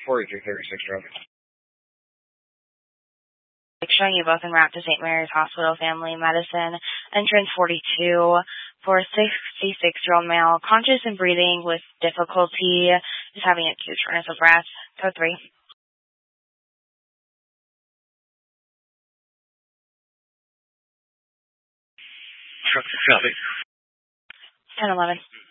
4336 Road. Showing you both en route to St. Mary's Hospital Family Medicine, entrance 42, for a 66-year-old male, conscious and breathing with difficulty, is having acute shortness of breath. Code 3. Copy. 1011.